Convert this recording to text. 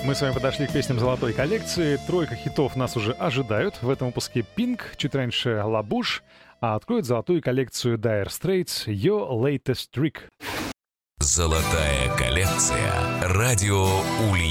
Мы с вами подошли к песням золотой коллекции. Тройка хитов нас уже ожидают. В этом выпуске Pink, чуть раньше La Bouche, а откроет золотую коллекцию Dire Straits Your Latest Trick. Золотая коллекция. Радио Ульяновск.